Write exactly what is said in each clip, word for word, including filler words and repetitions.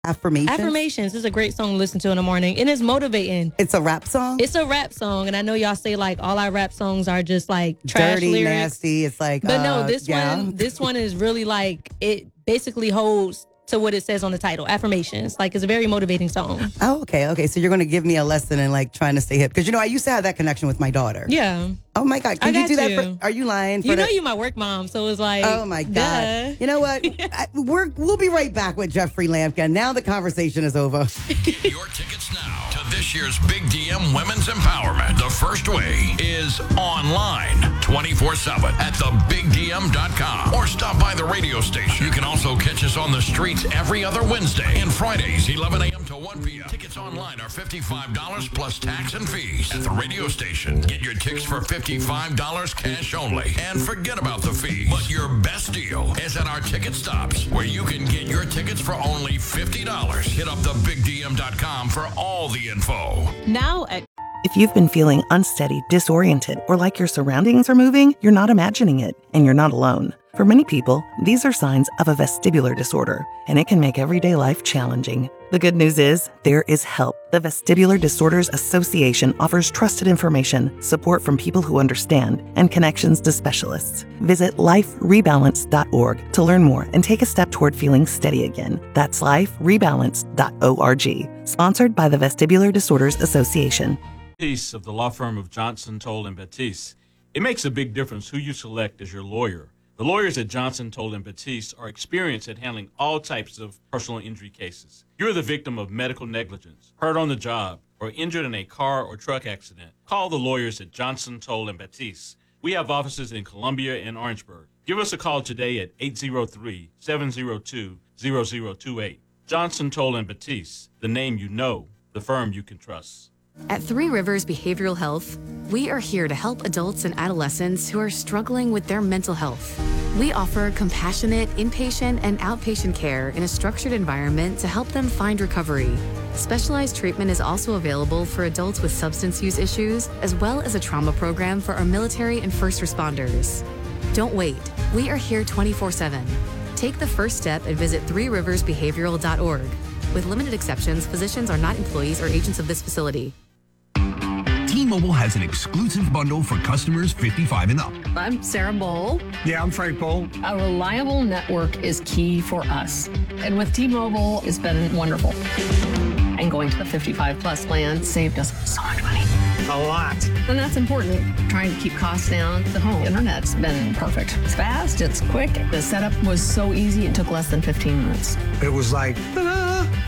Affirmations? Affirmations is a great song to listen to in the morning, and it's motivating. It's a rap song? It's a rap song, and I know y'all say like all our rap songs are just like trash dirty, lyrics. nasty. It's like, but uh, no, this yeah. one, this one is really like it basically holds to what it says on the title, affirmations. Like it's a very motivating song. Oh, okay, okay. So you're going to give me a lesson in like trying to stay hip because you know I used to have that connection with my daughter. Yeah. Oh my God! Can I you got do that? you. For, are you lying? For You know the, you my work mom, so it's like. Oh my God! Duh. You know what? I, we're we'll be right back with Jeffrey Lampkin. Now the conversation is over. Your tickets now to this year's Big D M Women's Empowerment. The first way is online, twenty-four seven at the big d m dot com, or stop by the radio station. You can also catch us on the streets every other Wednesday and Fridays, eleven a.m. to one p.m. Tickets online are fifty-five dollars plus tax and fees. At the radio station, get your tickets for fifty-five dollars cash only. And forget about the fees. But your best deal is at our ticket stops, where you can get your tickets for only fifty dollars. Hit up the big d m dot com for all the info. Now at If you've been feeling unsteady, disoriented, or like your surroundings are moving, you're not imagining it, and you're not alone. For many people, these are signs of a vestibular disorder, and it can make everyday life challenging. The good news is, there is help. The Vestibular Disorders Association offers trusted information, support from people who understand, and connections to specialists. Visit life rebalance dot org to learn more and take a step toward feeling steady again. That's life rebalance dot org. Sponsored by the Vestibular Disorders Association. Piece of the law firm of Johnson, Toll and Batiste. It makes a big difference who you select as your lawyer. The lawyers at Johnson, Toll and Batiste are experienced at handling all types of personal injury cases. You're the victim of medical negligence, hurt on the job, or injured in a car or truck accident. Call the lawyers at Johnson, Toll and Batiste. We have offices in Columbia and Orangeburg. Give us a call today at eight zero three, seven zero two, zero zero two eight. Johnson, Toll and Batiste, the name you know, the firm you can trust. At Three Rivers Behavioral Health, we are here to help adults and adolescents who are struggling with their mental health. We offer compassionate inpatient and outpatient care in a structured environment to help them find recovery. Specialized treatment is also available for adults with substance use issues, as well as a trauma program for our military and first responders. Don't wait. We are here twenty-four seven. Take the first step and visit three rivers behavioral dot org. With limited exceptions, physicians are not employees or agents of this facility. T-Mobile has an exclusive bundle for customers fifty-five and up. I'm Sarah Bowl. Yeah, I'm Frank Bowl. A reliable network is key for us. And with T-Mobile, it's been wonderful. And going to the fifty-five plus plan saved us so much money. A lot. And that's important. Trying to keep costs down. The home internet's been perfect. It's fast, it's quick. The setup was so easy, it took less than fifteen minutes. It was like, ta-da!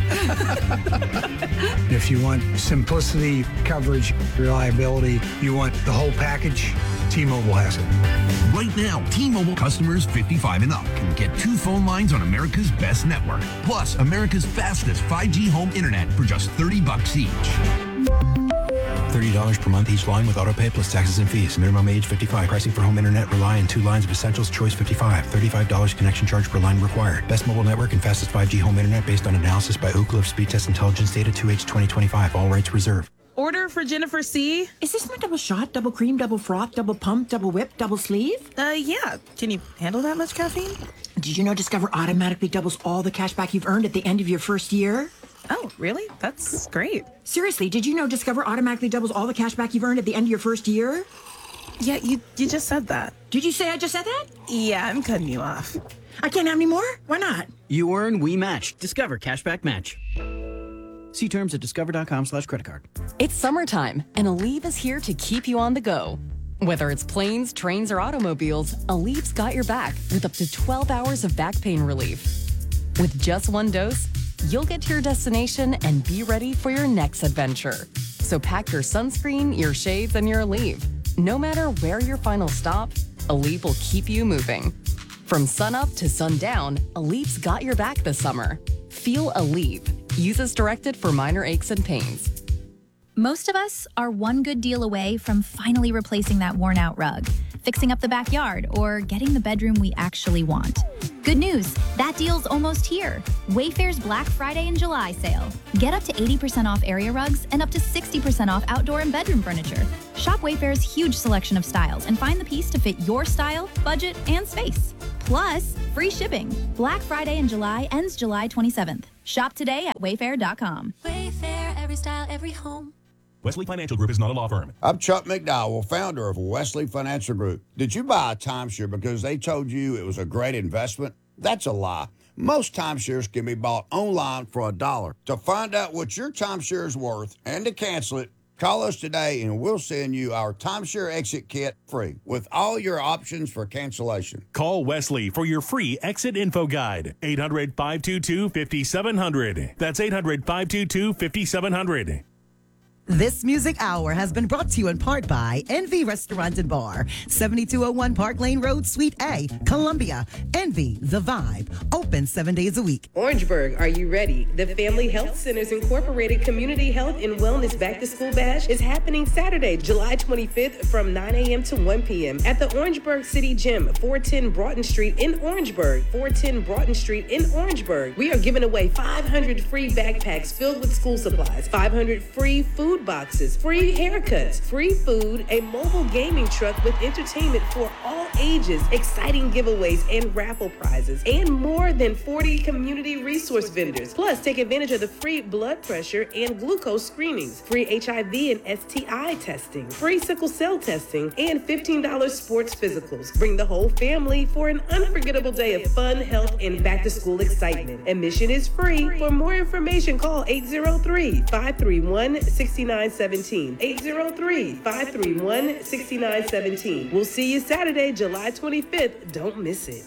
If you want simplicity, coverage, reliability, you want the whole package, T-Mobile has it. Right now, T-Mobile customers fifty-five and up can get two phone lines on America's best network, plus America's fastest five G home internet for just thirty bucks each. thirty dollars per month each line with autopay plus taxes and fees. Minimum age fifty-five. Pricing for home internet rely on two lines of Essentials Choice fifty-five. thirty-five dollars connection charge per line required. Best mobile network and fastest five G home internet based on analysis by Ookla of Speed Test Intelligence data two H twenty twenty-five. All rights reserved. Order for Jennifer C. Is this my double shot, double cream, double froth, double pump, double whip, double sleeve? Uh, yeah. Can you handle that much caffeine? Did you know Discover automatically doubles all the cash back you've earned at the end of your first year? Oh, really? That's great. Seriously, did you know Discover automatically doubles all the cash back you've earned at the end of your first year? Yeah, you you just said that. Did you say I just said that? Yeah, I'm cutting you off. I can't have any more? Why not? You earn, we match. Discover Cashback Match. See terms at discover.com slash credit card. It's summertime, and Aleve is here to keep you on the go. Whether it's planes, trains, or automobiles, Aleve's got your back with up to twelve hours of back pain relief. With just one dose, you'll get to your destination and be ready for your next adventure. So pack your sunscreen, your shades, and your Aleve. No matter where your final stop, Aleve will keep you moving. From sunup to sundown, Aleve's got your back this summer. Feel Aleve. Use as directed for minor aches and pains. Most of us are one good deal away from finally replacing that worn-out rug, fixing up the backyard, or getting the bedroom we actually want. Good news, that deal's almost here. Wayfair's Black Friday and July sale. Get up to eighty percent off area rugs and up to sixty percent off outdoor and bedroom furniture. Shop Wayfair's huge selection of styles and find the piece to fit your style, budget, and space. Plus, free shipping. Black Friday in July ends July twenty-seventh. Shop today at wayfair dot com. Wayfair, every style, every home. Wesley Financial Group is not a law firm. I'm Chuck McDowell, founder of Wesley Financial Group. Did you buy a timeshare because they told you it was a great investment? That's a lie. Most timeshares can be bought online for a dollar. To find out what your timeshare is worth and to cancel it, call us today and we'll send you our timeshare exit kit free with all your options for cancellation. Call Wesley for your free exit info guide. eight hundred, five two two, five seven zero zero. That's eight hundred, five two two, five seven zero zero. This music hour has been brought to you in part by Envy Restaurant and Bar, seventy-two oh one Park Lane Road, Suite A, Columbia. Envy, the vibe, open seven days a week. Orangeburg, are you ready? The Family Health Centers Incorporated Community Health and Wellness Back to School Bash is happening Saturday, July twenty-fifth from nine a.m. to one p.m. at the Orangeburg City Gym, four ten Broughton Street in Orangeburg, four ten Broughton Street in Orangeburg. We are giving away five hundred free backpacks filled with school supplies, five hundred free food boxes, free haircuts, free food, a mobile gaming truck with entertainment for all ages, exciting giveaways and raffle prizes, and more than forty community resource vendors. Plus, take advantage of the free blood pressure and glucose screenings, free H I V and S T I testing, free sickle cell testing, and fifteen dollars sports physicals. Bring the whole family for an unforgettable day of fun, health, and back-to-school excitement. Admission is free. For more information, call eight zero three, five three one, six nine one seven, eight zero three, five three one, six nine one seven. We'll see you Saturday, July twenty-fifth. Don't miss it.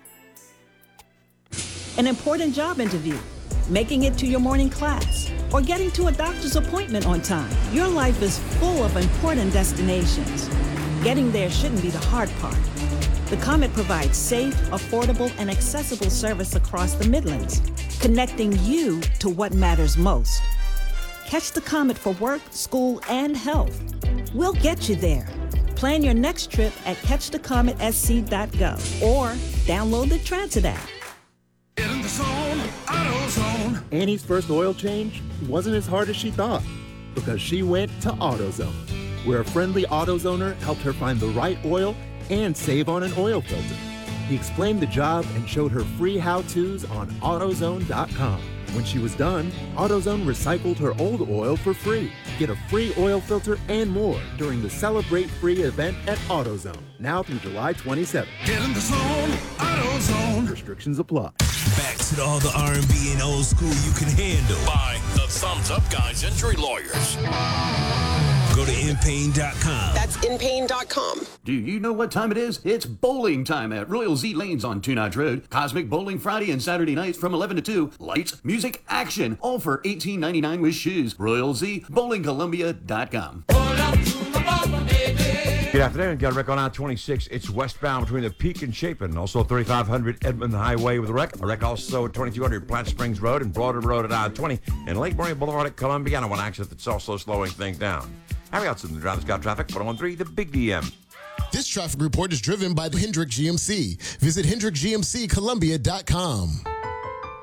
An important job interview, making it to your morning class, or getting to a doctor's appointment on time. Your life is full of important destinations. Getting there shouldn't be the hard part. The Comet provides safe, affordable, and accessible service across the Midlands, connecting you to what matters most. Catch the Comet for work, school, and health. We'll get you there. Plan your next trip at catch the comet s c dot gov or download the Transit app. Get in the zone, AutoZone. Annie's first oil change wasn't as hard as she thought because she went to AutoZone, where a friendly AutoZoner helped her find the right oil and save on an oil filter. He explained the job and showed her free how-tos on AutoZone dot com. When she was done, AutoZone recycled her old oil for free. Get a free oil filter and more during the Celebrate Free event at AutoZone, now through July twenty-seventh. Get in the zone, AutoZone. Restrictions apply. Back to all the R and B and old school you can handle. By the Thumbs Up Guys Injury Lawyers. Go to in pain dot com. That's in pain dot com. Do you know what time it is? It's bowling time at Royal Z Lanes on Two Notch Road. Cosmic Bowling Friday and Saturday nights from eleven to two. Lights, music, action. All for eighteen ninety-nine with shoes. Royal Z, bowling columbia dot com. Good afternoon. Got a wreck on I twenty-six. It's westbound between the Peak and Chapin. Also thirty-five hundred Edmond Highway with a wreck. A wreck also at twenty-two hundred Plant Springs Road and Broader Road at I twenty. And Lake Murray Boulevard at Columbiana. One accident that's also slowing things down. Harry Hudson, the driver's got traffic. one oh one three, the Big D M. This traffic report is driven by the Hendrick G M C. Visit hendrick g m c columbia dot com.